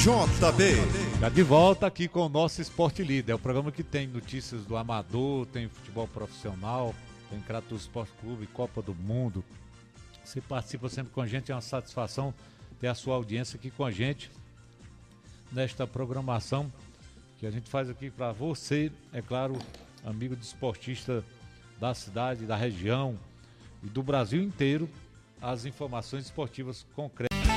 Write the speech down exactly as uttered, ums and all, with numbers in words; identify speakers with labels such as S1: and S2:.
S1: J B.
S2: Já de volta aqui com o nosso Esporte Líder. É o programa que tem notícias do amador, tem futebol profissional, tem Cratos Esporte Clube, Copa do Mundo. Você participa sempre com a gente, é uma satisfação ter a sua audiência aqui com a gente nesta programação que a gente faz aqui para você, é claro, amigo desportista da cidade, da região e do Brasil inteiro, as informações esportivas concretas.